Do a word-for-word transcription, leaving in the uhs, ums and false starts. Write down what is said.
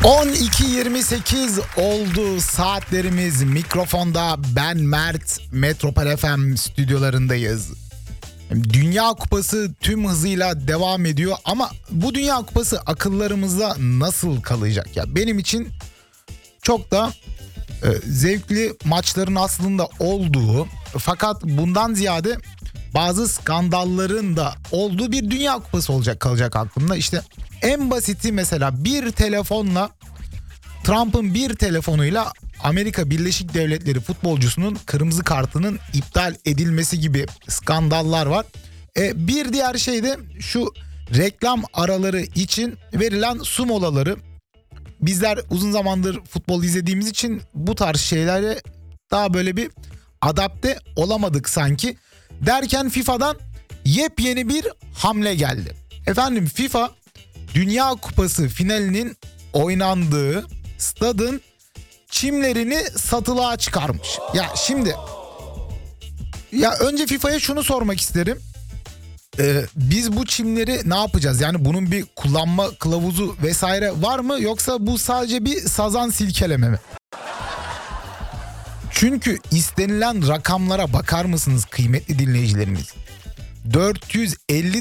on iki yirmi sekiz oldu saatlerimiz. Mikrofonda ben Mert, Metropol F M stüdyolarındayız. Dünya Kupası tüm hızıyla devam ediyor ama bu Dünya Kupası akıllarımızda nasıl kalacak ya? Benim için çok da e, zevkli maçların aslında olduğu, fakat bundan ziyade bazı skandalların da olduğu bir Dünya Kupası olacak kalacak aklımda. İşte en basiti mesela bir telefonla, Trump'ın bir telefonuyla Amerika Birleşik Devletleri futbolcusunun kırmızı kartının iptal edilmesi gibi skandallar var. E, bir diğer şey de şu reklam araları için verilen su molaları. Bizler uzun zamandır futbol izlediğimiz için bu tarz şeylere daha böyle bir adapte olamadık sanki. Derken FIFA'dan yepyeni bir hamle geldi. Efendim, FIFA Dünya Kupası finalinin oynandığı stadın çimlerini satılığa çıkarmış. Ya şimdi ya önce FIFA'ya şunu sormak isterim. Ee, biz bu çimleri ne yapacağız? Yani bunun bir kullanma kılavuzu vesaire var mı? Yoksa bu sadece bir sazan silkeleme mi? Çünkü istenilen rakamlara bakar mısınız kıymetli dinleyicilerimiz? dört yüz elli